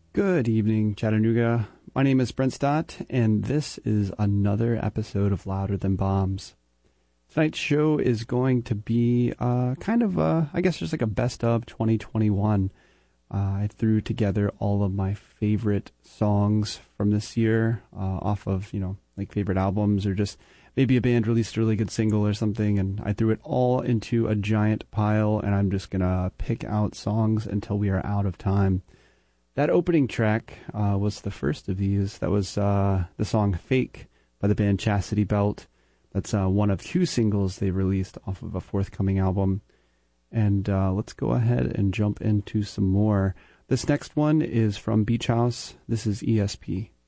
Good evening, Chattanooga. My name is Brent Stott, and this is another episode of Louder Than Bombs. Tonight's show is going to be I guess just like a best of 2021. I threw together all of my favorite songs from this year off of, like favorite albums or just maybe a band released a really good single or something, and I threw it all into a giant pile, and I'm just going to pick out songs until we are out of time. That opening track was the first of these. That was the song Fake by the band Chastity Belt. That's one of two singles they released off of a forthcoming album. And let's go ahead and jump into some more. This next one is from Beach House. This is ESP.